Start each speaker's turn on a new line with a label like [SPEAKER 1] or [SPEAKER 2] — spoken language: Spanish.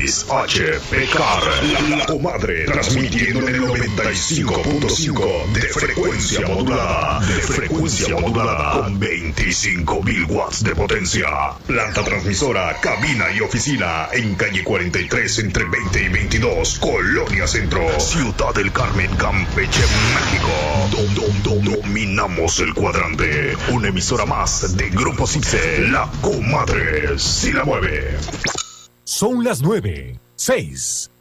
[SPEAKER 1] XHPCAR, la comadre, transmitiendo en el 95.5 de frecuencia modulada, con 25.000 watts de potencia. Planta transmisora, cabina y oficina en calle 43 entre 20 y 22, Colonia Centro, Ciudad del Carmen, Campeche, México. Dominamos el cuadrante. Una emisora más de Grupo Cipse, la comadre si la mueve.
[SPEAKER 2] Son las 9:06.